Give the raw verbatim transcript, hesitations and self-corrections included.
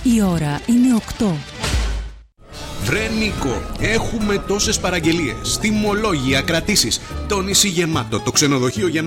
Η ώρα είναι οκτώ. Βρε Νίκο, έχουμε τόσες παραγγελίες, τιμολόγια, κρατήσεις, το νησί γεμάτο, το ξενοδοχείο γεμάτο.